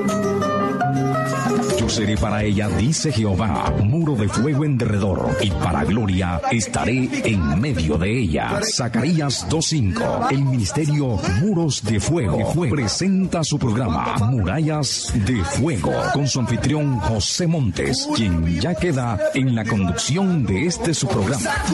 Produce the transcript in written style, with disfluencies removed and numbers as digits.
Yo seré para ella, dice Jehová, muro de fuego en derredor, y para gloria estaré en medio de ella. Zacarías 2:5. El ministerio Muros de Fuego presenta su programa Murallas de Fuego, con su anfitrión José Montes, quien ya queda en la conducción de este su programa.